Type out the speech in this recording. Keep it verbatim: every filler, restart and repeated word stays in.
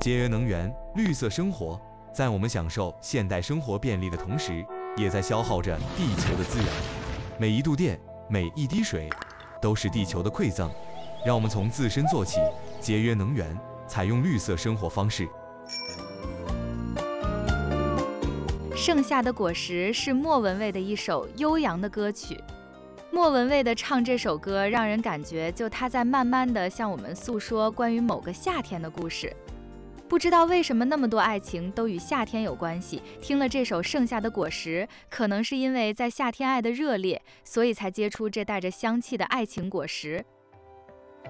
节约能源，绿色生活，在我们享受现代生活便利的同时，也在消耗着地球的资源。每一度电，每一滴水，都是地球的馈赠。让我们从自身做起，节约能源，采用绿色生活方式。 盛夏的果实是莫文蔚的一首悠扬的歌曲。莫文蔚的唱这首歌，让人感觉就她在慢慢的向我们诉说关于某个夏天的故事。不知道为什么那么多爱情都与夏天有关系，听了这首《盛夏的果实》，可能是因为在夏天爱的热烈，所以才结出这带着香气的爱情果实。